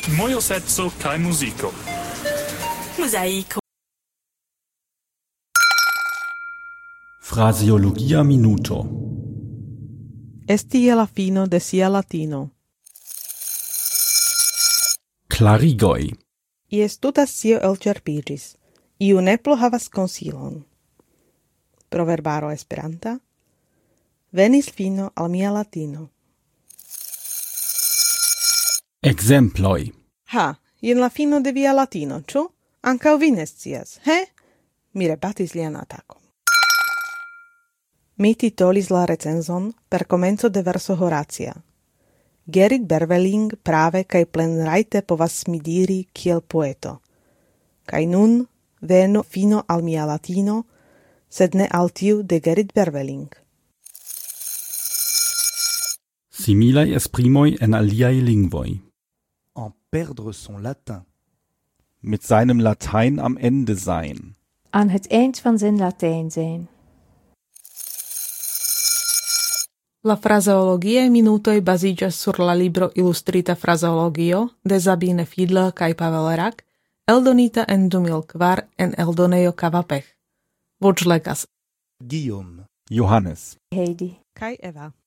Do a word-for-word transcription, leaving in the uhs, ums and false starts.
Mojosezzo kaj muziko. Mosaico. Fraseologia minuto. Esti je la fino de sia latino. Clarigoi. Ies tuta sio elĉerpiĝis. Iu neplo havas konsilon. Proverbaro Esperanta. Venis fino al mia latino. Exemploi. Ha, jen la fino de via latino, ĉu? Ankaŭ vi ne scias, he? Mi rebatis lian atakon. Mi titolis la recenzon per komenco de verso Horacia. Gerrit Berveling prave kaj plenrajte povas mi diri kiel poeto. Kaj nun venu fino al mia latino, sed ne al tiu de Gerrit Berveling. Similai esprimoi en aliai lingvoi. En perdre son latin. Mit seinem Latein am Ende sein. Aan het eind van zijn Latijn zijn. La fraseologiae minutoi baziĝas sur la libro Illustrita fraseologio de Sabine Fiedler kaj Pavel Rak, eldonita en du mil kvar en eldonejo Kavapech. Voĉlegas Guillaume. Johannes. Heidi. kaj Eva.